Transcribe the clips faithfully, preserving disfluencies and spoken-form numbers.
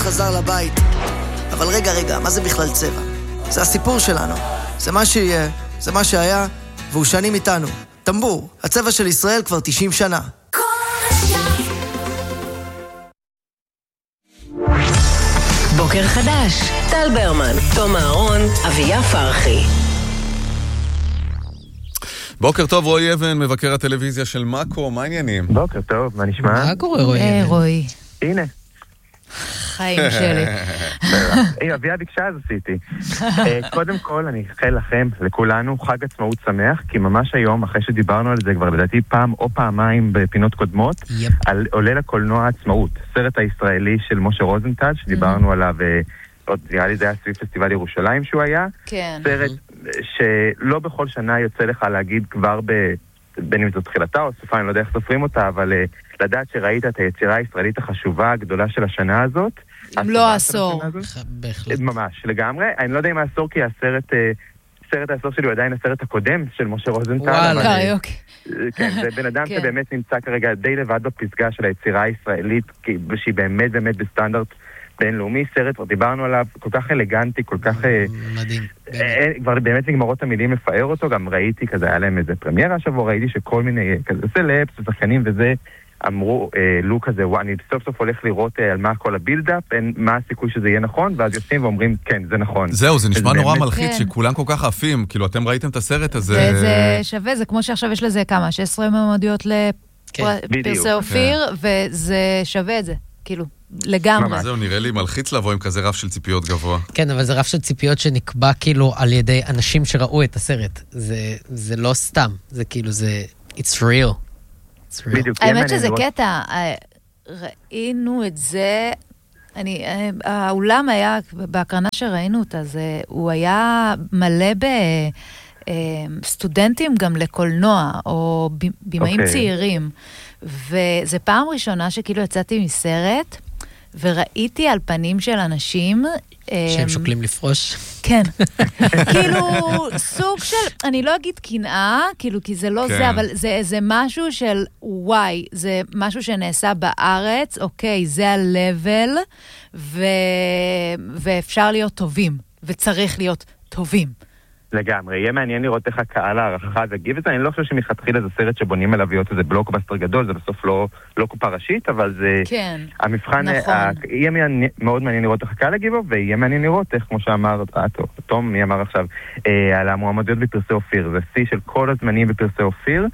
חזר לבית. אבל רגע, רגע, מה זה בכלל צבע? זה הסיפור שלנו. זה מה שיהיה, זה מה שהיה, והוא שנים איתנו. טמבור, הצבע של ישראל כבר תשעים שנה. בוקר חדש, טל ברמן, תום אהרון, אביה פרחי. בוקר טוב, רועי אבן, מבקר הטלוויזיה של מאקו, מה העניינים? בוקר טוב, מה נשמע? מה קורה רועי? אה, רועי. הנה. חיים שלי. היי, אביה ביקשה אז עשיתי. קודם כל, אני אאחל לכם, לכולנו, חג עצמאות שמח, כי ממש היום, אחרי שדיברנו על זה כבר לדעתי פעם או פעמיים בפינות קודמות, עולה לקולנוע עצמאות, סרט הישראלי של משה רוזנטל, שדיברנו עליו, עוד נראה לי זה היה סביב פסטיבל ירושלים שהוא היה. כן. סרט שלא בכל שנה יוצא לך להגיד כבר ב... בין אם זו תחילתה או סופה, אני לא יודע איך סופרים אותה, אבל uh, לדעת שראית את היצירה הישראלית החשובה, הגדולה של השנה הזאת. אם לא העשור. בהחלט. ממש, לגמרי. אני לא יודע אם העשור, כי הסרט, uh, סרט העשור שלי הוא עדיין הסרט הקודם של משה רוזנטל. וואלה, יוקי. כן, זה בן אדם שבאמת נמצא כרגע די לבד בפסגה של היצירה הישראלית, שהיא באמת באמת בסטנדרט בינלאומי, סרט, כבר דיברנו עליו, כל כך אלגנטי, כל כך... מדהים. כבר באמת נגמרות המילים לפאר אותו, גם ראיתי כזה, היה להם איזה פרמיירה השבוע, ראיתי שכל מיני כזה סלפס ושחקנים וזה, אמרו, לו כזה, וואי, אני סוף סוף הולך לראות על מה כל הבילדאפ, מה הסיכוי שזה יהיה נכון, ואז יוצאים ואומרים, כן, זה נכון. זהו, זה נשמע נורא מלחיץ, שכולם כל כך עפים, כאילו, אתם ראיתם את הסרט הזה... זה שווה, זה כמו שעכשיו יש לזה כמה, שש עשרה מועמדויות לפרסי אופיר, וזה שווה את זה, כאילו. לגמרי. זהו, נראה לי מלחיץ לבוא עם כזה רף של ציפיות גבוה. כן, אבל זה רף של ציפיות שנקבע כאילו על ידי אנשים שראו את הסרט. זה, זה לא סתם, זה כאילו, זה, it's real. It's real. בדיוק. האמת שזה קטע, ראינו את זה, אני, האולם היה, בהקרנה שראינו אותה, זה, הוא היה מלא בסטודנטים גם לקולנוע, או בימאים צעירים, וזה פעם ראשונה שכאילו יצאתי מסרט, וראיתי על פנים של אנשים... שהם שוקלים לפרוש. כן. כאילו, סוג של, אני לא אגיד קנאה, כאילו, כי זה לא זה, אבל זה, זה משהו של, וואי, זה משהו שנעשה בארץ, אוקיי, זה ה-level, ו... ואפשר להיות טובים, וצריך להיות טובים. לגמרי, יהיה מעניין לראות איך הקהל הערכה וגיב את זה, אני לא חושב שמתחיל איזה סרט שבונים אליו להיות איזה בלוקבאסטר גדול, זה בסוף לא, לא קופה ראשית, אבל זה... כן, המבחן, נכון. ה, יהיה מעניין, מאוד מעניין לראות איך הקהל הגיבו, ויהיה מעניין לראות איך, כמו שאמר, תום, מי אמר עכשיו, אה, על המועמדויות בפרסי אופיר, זה שיא של כל הזמנים בפרסי אופיר,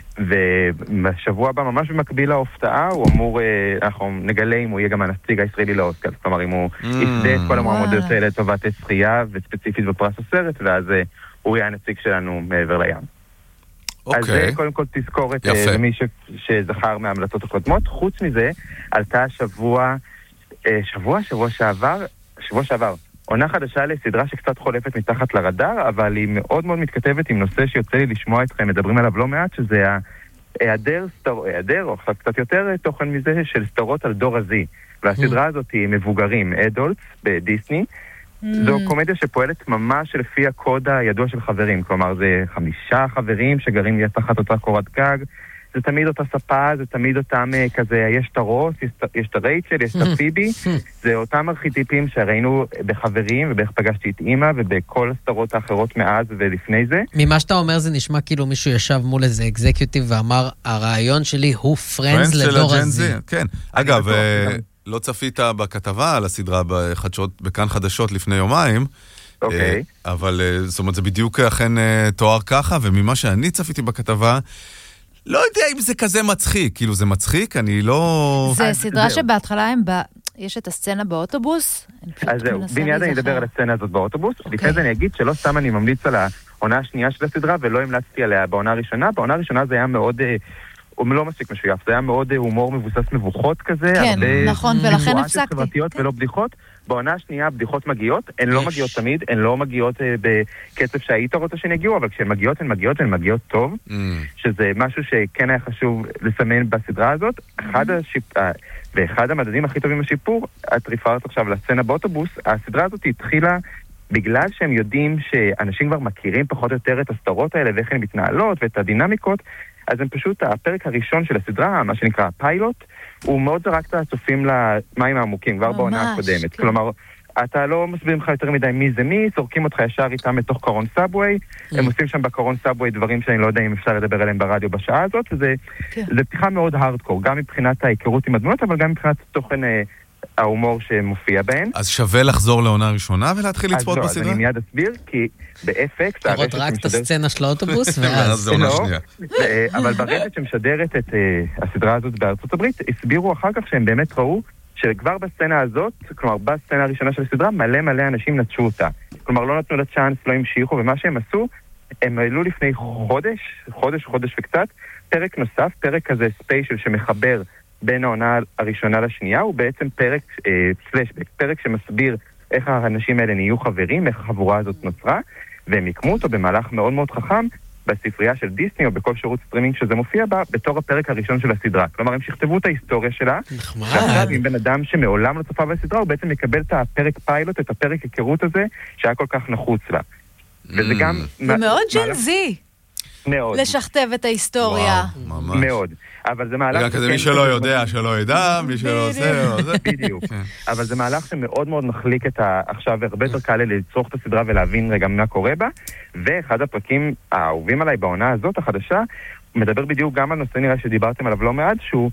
ובשבוע הבא, ממש במקביל להופתעה, הוא אמור, אנחנו נגלה אם הוא יהיה גם הנציג הישראלי לאוסקר, כלומר, אם הוא יפדה את כל המועמדות האלה לטובת שחייה, וספציפית בפרס הסרט, ואז הוא יהיה הנציג שלנו מעבר לים. אז זה קודם כל תזכורת למי שזכר מההמלצות הקודמות. חוץ מזה, עלתה השבוע, שבוע, שבוע שעבר, שבוע שעבר, עונה חדשה לסדרה שקצת חולפת מתחת לרדאר, אבל היא מאוד מאוד מתכתבת עם נושא שיוצא לי לשמוע אתכם, מדברים עליו לא מעט, שזה היעדר, היעדר, או קצת יותר תוכן מזה, של סדרות על דור הזי. והסדרה הזאת היא מבוגרים, אדולטס, בדיסני. זו קומדיה שפועלת ממש לפי הקוד הידוע של חברים, כלומר זה חמישה חברים שגרים תחת אותה קורת גג, זה תמיד אותה ספה, זה תמיד אותם כזה, יש את הרוס, יש את הרייצ'ל, יש את הפיבי, זה אותם ארכיטיפים שראינו בחברים, ובאיך פגשתי את אימא, ובכל הסדרות האחרות מאז ולפני זה. ממה שאתה אומר זה נשמע כאילו מישהו ישב מול איזה אקזקיוטיב ואמר, הרעיון שלי הוא פרנדס לדור הזה. כן, אגב, לא צפית בכתבה על הסדרה בחדשות, בכאן חדשות לפני יומיים, אוקיי. אבל זאת אומרת, זה בדיוק אכן תואר ככה, וממה שאני צפיתי בכתבה, לא יודע אם זה כזה מצחיק, כאילו זה מצחיק, אני לא... זה סדרה שבהתחלה הם ב... יש את הסצנה באוטובוס. אז זהו, במיד אני אדבר על הסצנה הזאת באוטובוס, לפני זה אני אגיד שלא סתם אני ממליץ על העונה השנייה של הסדרה, ולא המלצתי עליה בעונה הראשונה, בעונה הראשונה זה היה מאוד... הוא לא מספיק משויף, זה היה מאוד הומור מבוסס מבוכות כזה, כן, נכון, ולכן הפסקתי. חברתיות ולא בדיחות. בעונה השנייה בדיחות מגיעות, הן לא מגיעות תמיד, הן לא מגיעות בקצב שהיית רוצה שהן יגיעו, אבל כשהן מגיעות, הן מגיעות, הן מגיעות טוב, שזה משהו שכן היה חשוב לסמן בסדרה הזאת. ואחד המדדים הכי טובים בשיפור, את ריפרת עכשיו לסצנה באוטובוס, הסדרה הזאת התחילה בגלל שהם יודעים שאנשים כבר מכירים פחות או יותר את הסדרות האלה ואיך הן מתנהלות ואת הדינמיקות, אז הם פשוט, הפרק הראשון של הסדרה, מה שנקרא פיילוט, הוא מאוד זרק את הצופים למים העמוקים, כבר בעונה הקודמת. כן. כלומר, אתה לא מסביר לך יותר מדי מי זה מי, זורקים אותך ישר איתם מתוך קרון סאבווי, הם עושים שם בקרון סאבווי דברים שאני לא יודע אם אפשר לדבר עליהם ברדיו בשעה הזאת, וזה זה פתיחה מאוד הארדקור, גם מבחינת ההיכרות עם הדמויות, אבל גם מבחינת תוכן ההומור שמופיע בהן. אז שווה לחזור לעונה ראשונה ולהתחיל לצפות בסדרה? אז לא, אז אני מיד אסביר, כי ב-אף אקס... לראות רק את הסצנה של האוטובוס, ואז... זה עונה שנייה. אבל ברשת שמשדרת את הסדרה הזאת בארצות הברית, הסבירו אחר כך שהם באמת ראו שכבר בסצנה הזאת, כלומר בסצנה הראשונה של הסדרה, מלא מלא אנשים נטשו אותה. כלומר לא נתנו לה צ'אנס, לא המשיכו, ומה שהם עשו, הם העלו לפני חודש, חודש, חודש וקצת, פרק נוסף, פרק כזה ספיישל שמחבר בין העונה הראשונה לשנייה, הוא בעצם פרק אה, פלשבק, פרק שמסביר איך האנשים האלה נהיו חברים, איך החבורה הזאת נוצרה, והם יקמו אותו במהלך מאוד מאוד חכם, בספרייה של דיסני או בכל שירות סטרימינג שזה מופיע בה, בתור הפרק הראשון של הסדרה. כלומר, הם שכתבו את ההיסטוריה שלה, ועכשיו עם בן אדם שמעולם לא צפה בסדרה, הוא בעצם מקבל את הפרק פיילוט, את הפרק היכרות הזה, שהיה כל כך נחוץ לה. וזה גם... זה מאוד ג'נזי. מאוד. לשכתב את ההיסטוריה. וואו, ממש. מאוד. אבל זה מהלך... רגע, כזה מי שלא יודע, שלא ידע, מי שלא עושה, זה בדיוק. אבל זה מהלך שמאוד מאוד מחליק את ה... עכשיו, הרבה יותר קל לצרוך את הסדרה ולהבין רגע מה קורה בה, ואחד הפרקים האהובים עליי בעונה הזאת, החדשה, מדבר בדיוק גם על נושא נראה שדיברתם עליו לא מעט, שהוא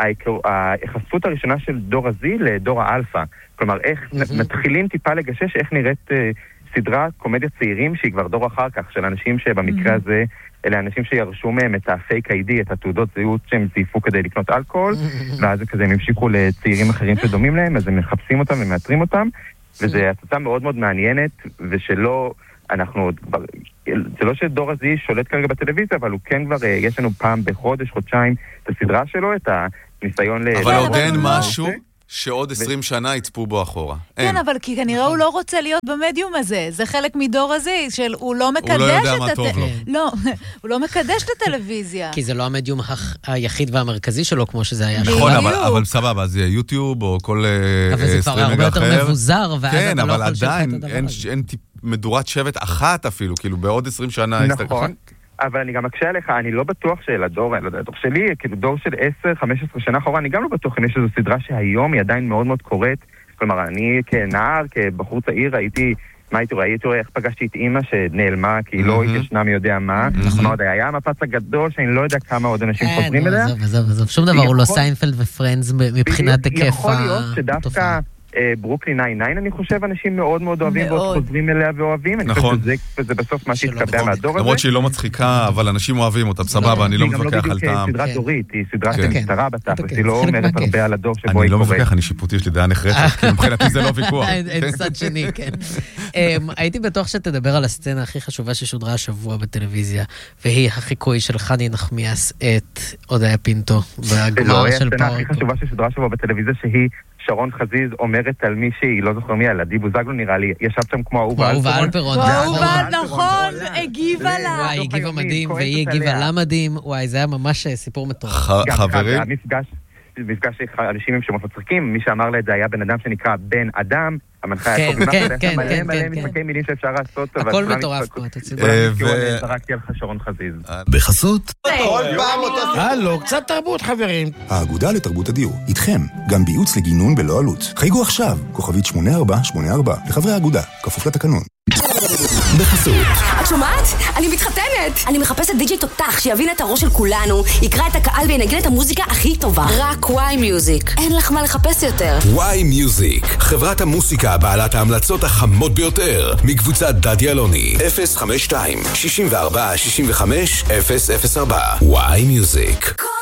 ההיחשפות הראשונה של דור הזי לדור האלפא. כלומר, איך מתחילים טיפה לגשש, איך נראית סדרה קומדיה צעירים, שהיא כבר דור אחר כך, של אנשים שבמקרה הזה אלה אנשים שירשו מהם את הפייק איי די, את התעודות זהות שהם זייפו כדי לקנות אלכוהול, ואז כזה הם המשיכו לצעירים אחרים שדומים להם, אז הם מחפשים אותם ומאתרים אותם, וזו הצצה מאוד מאוד מעניינת, ושלא, אנחנו, זה לא שדור הזה שולט כרגע בטלוויזיה, אבל הוא כן כבר, יש לנו פעם בחודש, חודשיים, את הסדרה שלו, את הניסיון ל... אבל עוד אין משהו שעוד עשרים שנה יצפו בו אחורה. כן, אבל כי כנראה הוא לא רוצה להיות במדיום הזה. זה חלק מדור הזה, של הוא לא מקדש את... הוא לא יודע מה טוב לו. לא, הוא לא מקדש את הטלוויזיה. כי זה לא המדיום היחיד והמרכזי שלו, כמו שזה היה. נכון, אבל סבבה, זה יוטיוב או כל סטרימינג אחר. אבל זה כבר הרבה יותר מבוזר, ואז אתה לא יכול לשבת את הדבר הזה. כן, אבל עדיין אין מדורת שבט אחת אפילו, כאילו בעוד עשרים שנה... נכון. אבל אני גם מקשה עליך, אני לא בטוח שלדור, הדור שלי, כאילו דור של עשר חמש עשרה שנה אחורה, אני גם לא בטוח אם יש איזו סדרה שהיום היא עדיין מאוד מאוד קורית. כלומר, אני כנער, כבחור צעיר, הייתי, מה הייתי רואה? הייתי רואה איך פגשתי את אימא שנעלמה, כי היא לא התיישנה מי יודע מה. כלומר, היה המפץ הגדול שאני לא יודע כמה עוד אנשים חוזרים אליה. עזוב, עזוב, עזוב. שום דבר הוא לא סיינפלד ופרנדס מבחינת היקף התופעה. יכול להיות שדווקא ברוקלין ניין ניין, אני חושב, אנשים מאוד מאוד אוהבים ועוד חוזרים אליה ואוהבים. נכון. זה בסוף מה שהתקבע מהדור הזה. למרות שהיא לא מצחיקה, אבל אנשים אוהבים אותה, סבבה, אני לא מתווכח על טעם. היא גם לא בדיוק סדרה דורית, היא סדרה שמשתרה בתכלס, היא לא אומרת הרבה על הדור שבו היא קורית. אני לא מתווכח, אני שיפוטי, יש לי דעה נחרצת, כי מבחינתי זה לא ויכוח. אין צד שני, כן. הייתי בטוח שתדבר על הסצנה הכי חשובה ששודרה השבוע בטלוויזיה, והיא החיקוי של חני נחמיאס את אודיה פינטו, בגמר של הסצנה הכי חשובה ששודרה השבוע בטלוויזיה, שהיא שרון חזיז אומרת על מישהי, לא זוכר מי, על עדי בוזגלו נראה לי, ישב שם כמו אהובה אלפרון. אהובה, נכון, הגיבה לה. וואי, הגיבה מדהים, והיא הגיבה לה מדהים. וואי, זה היה ממש סיפור מטורף. חברים? המפגש של אנשים עם שמות מצחיקים, מי שאמר לה את זה היה בן אדם שנקרא בן אדם, המנחה היה טוב, כן, כן, מלא כן, מלא כן. משחקי מילים שאפשר לעשות, הכל מטורף פה, אתה צודק. זרקתי על שרון חזיז. בחסות כל פעם אותו... הלו, קצת תרבות חברים. האגודה לתרבות הדיור, איתכם, גם בייעוץ לגינון בלא עלות. חייגו עכשיו, כוכבית שמונה ארבע שמונה ארבע, לחברי האגודה, כפוף לתקנון. בחסות. את שומעת? אני מתחתנת! אני מחפשת די-ג'יי תותח שיבין את הראש של כולנו, יקרא את הקהל וינגן את המוזיקה הכי טובה. רק וואי מיוזיק. אין לך מה לחפש יותר. וואי מיוזיק, חברת המוסיקה בעלת ההמלצות החמות ביותר, מקבוצת דדי אלוני. אפס חמש שתיים שישים וארבע שישים וחמש אפס אפס ארבע. וואי מיוזיק.